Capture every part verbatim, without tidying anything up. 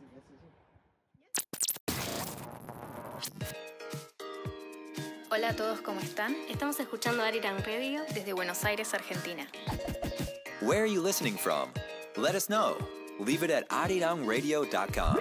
Hola a todos, ¿cómo están? Estamos escuchando Arirang Radio desde Buenos Aires, Argentina. Where are you listening from? Let us know. Leave it at arirang radio dot com.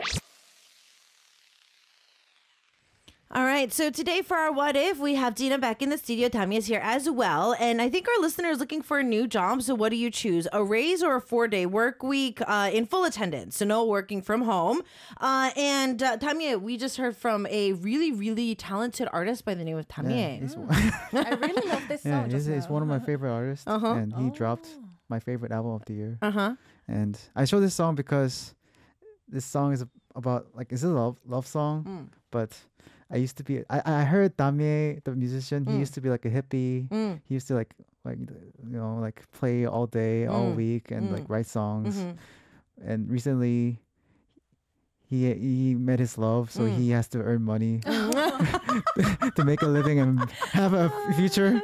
All right, so today for our What If, we have Dina back in the studio. Tammy is here as well. And I think our listener is looking for a new job. So what do you choose? A raise or a four-day work week uh, in full attendance? So no working from home. Uh, and uh, Tammy, we just heard from a really, really talented artist by the name of Tammy. Yeah, he's, I really love this yeah, song. he's, just he's now. one of my favorite artists, Uh-huh. and he dropped my favorite album of the year. Uh-huh. And I chose this song because this song is about, like, it's a love love song, Mm. but I used to be, I, I heard Damie, the musician, he Mm. used to be like a hippie. Mm. He used to like, like, you know, like play all day, all Mm. week, and Mm. like write songs. Mhm. And recently, he he met his love, so Mm. he has to earn money to make a living and have a future.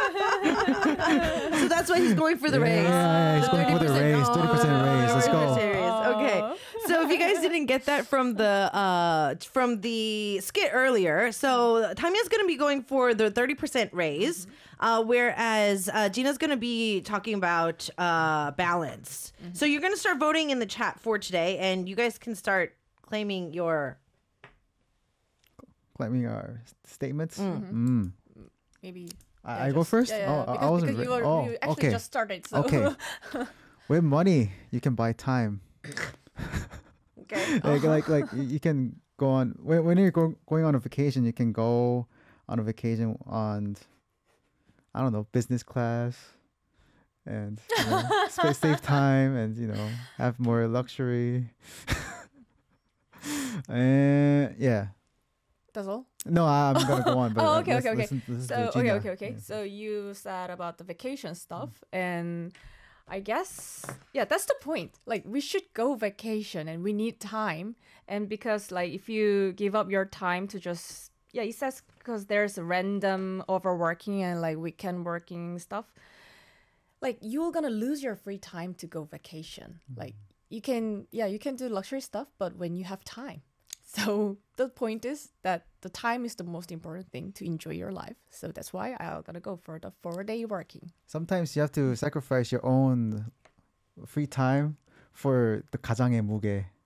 So that's why he's going for the Yeah, raise. yeah, he's The going for the 30%. raise, thirty percent raise. Let's go. thirty percent raise. Okay. So if you guys didn't get that from the uh, from the skit earlier, so Tamia's going to be going for the thirty percent raise, uh, whereas uh, Gina's going to be talking about uh, balance. So you're going to start voting in the chat for today, and you guys can start claiming your... Claiming our statements. Mm-hmm. Mm. Maybe. I, yeah, I go just- first. Yeah, yeah, oh, I- because, I wasn't. because you, re- were, oh, you actually okay. just started. So. Okay. With money, you can buy time. Okay. like, like, like you you can go on when, when you're go, going on a vacation. You can go on a vacation on, I don't know, business class, and you know, spa- save time, and you know, have more luxury. And yeah, That's all. no, I- I'm gonna go on. But Oh, uh, okay, let's okay, okay. listen- listen So to okay, Gina. okay, okay. Yeah. So you said about the vacation stuff, and I guess yeah, that's the point. Like we should go vacation, and we need time, and because like if you give up your time to just yeah, it says because there's random overworking and like weekend working stuff, like you're gonna lose your free time to go vacation. Like you can yeah, you can do luxury stuff, but when you have time. So the point is that the time is the most important thing to enjoy your life. So that's why I'm gonna go for the four day working. Sometimes you have to sacrifice your own free time for the 가장의 무게.